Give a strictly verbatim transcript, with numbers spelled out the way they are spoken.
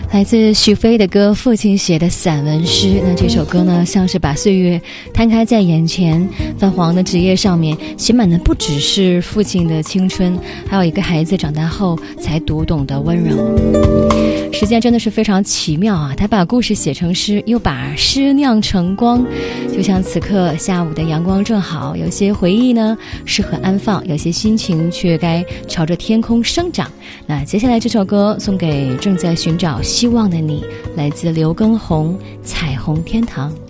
来自许飞的歌，父亲写的散文诗。那这首歌呢，像是把岁月摊开在眼前，泛黄的纸页上面写满的不只是父亲的青春，还有一个孩子长大后才读懂的温柔。时间真的是非常奇妙啊，他把故事写成诗，又把诗酿成光。就像此刻下午的阳光正好，有些回忆呢适合安放，有些心情却该朝着天空生长。那接下来这首歌送给正在寻找希望的你，来自刘畊宏《彩虹天堂》。